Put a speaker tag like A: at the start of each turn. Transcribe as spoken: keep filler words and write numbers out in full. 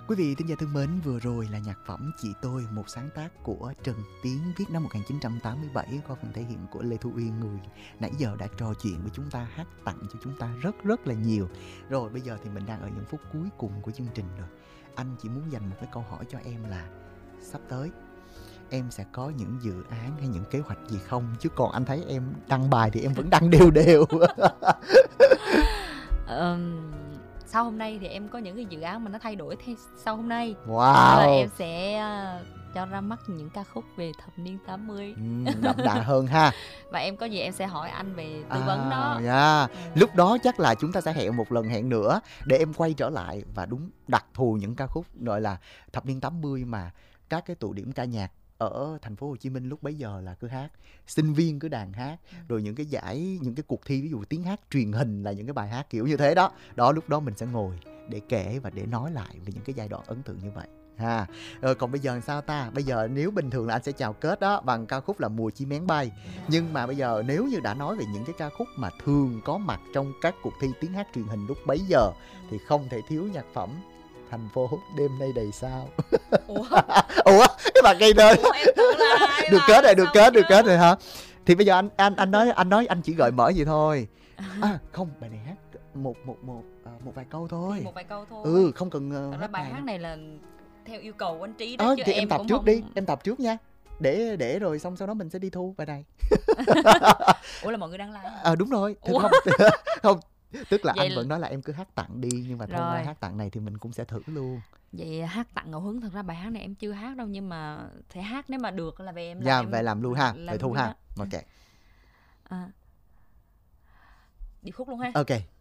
A: Quý vị thính giả thân mến, vừa rồi là nhạc phẩm Chị Tôi, một sáng tác của Trần Tiến viết năm một nghìn chín trăm tám mươi bảy qua phần thể hiện của Lê Thu Uyên, người nãy giờ đã trò chuyện với chúng ta, hát tặng cho chúng ta rất rất là nhiều. Rồi bây giờ thì mình đang ở những phút cuối cùng của chương trình rồi. Anh chỉ muốn dành một cái câu hỏi cho em là sắp tới em sẽ có những dự án hay những kế hoạch gì không? Chứ còn anh thấy em đăng bài thì em vẫn đăng đều đều.
B: Ờm, sau hôm nay thì em có những cái dự án mà nó thay đổi theo sau hôm nay.
A: Wow.
B: Là em sẽ ờ, cho ra mắt những ca khúc về thập niên tám mươi.
A: Ừ, đậm đà hơn ha.
B: Và em có gì em sẽ hỏi anh về tư vấn đó.
A: Yeah.
B: Ừ.
A: Lúc đó chắc là chúng ta sẽ hẹn một lần hẹn nữa để em quay trở lại và đúng đặc thù những ca khúc gọi là thập niên tám mươi mà các cái tụ điểm ca nhạc ở thành phố Hồ Chí Minh lúc bấy giờ là cứ hát, sinh viên cứ đàn hát,
B: Ừ.
A: rồi những cái giải, những cái cuộc thi ví dụ tiếng hát truyền hình là những cái bài hát kiểu như thế đó. Đó, lúc đó mình sẽ ngồi để kể và để nói lại về những cái giai đoạn ấn tượng như vậy ha. Rồi còn bây giờ làm sao ta? Bây giờ nếu bình thường là anh sẽ chào kết đó bằng ca khúc là Mùa Chim Én Bay. Nhưng mà bây giờ nếu như đã nói về những cái ca khúc mà thường có mặt trong các cuộc thi tiếng hát truyền hình lúc bấy giờ thì không thể thiếu nhạc phẩm Thành Phố Đêm Nay Đầy Sao.
B: Ủa?
A: Ủa, cái bạn gây tên.
B: Ủa, em tưởng là ai
A: Được
B: mà
A: kết rồi, được
B: sao
A: kết, được
B: nữa?
A: kết rồi hả? Thì bây giờ anh anh anh nói anh nói anh chỉ gợi mở gì thôi. À không, bài này hát một một một à, một vài câu thôi.
B: Một vài câu thôi.
A: Ừ, không cần uh,
B: Thật ra
A: rap
B: bài
A: bài
B: hát
A: đâu.
B: này là theo yêu cầu của anh Trí đó,
A: Ờ,
B: chứ
A: thì em,
B: em
A: tập
B: cũng
A: trước
B: không...
A: đi, em tập trước nha. Để để rồi xong sau đó mình sẽ đi thu bài này.
B: Ủa là mọi người đang like hả?
A: À đúng rồi, thì
B: Ủa?
A: không không tức là
B: Vậy
A: anh
B: là-
A: vẫn nói là em cứ hát tặng đi, nhưng mà thông qua
B: Rồi.
A: hát tặng này thì mình cũng sẽ thử luôn.
B: Vậy hát tặng ngẫu hứng, thật ra bài hát này em chưa hát đâu, nhưng mà sẽ hát nếu mà được là về em làm.
A: Dạ,
B: em
A: về làm luôn ha,
B: làm
A: về thu
B: luôn
A: ha.
B: đó.
A: Ok.
B: À. Điệp khúc luôn ha.
A: Ok.